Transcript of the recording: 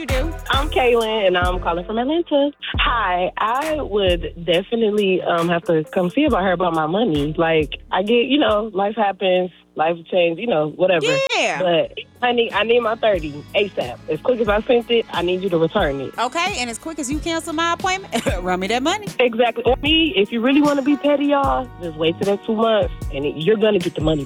You do. I'm Kaylin, and I'm calling from Atlanta. Hi, I would definitely have to come see about her about my money. Like, I get, life happens, life change, whatever. Yeah. But, honey, I need my 30 ASAP. As quick as I sent it, I need you to return it. Okay, and as quick as you cancel my appointment, run me that money. Exactly. Or me, if you really want to be petty, y'all, just wait till that 2 months, and you're going to get the money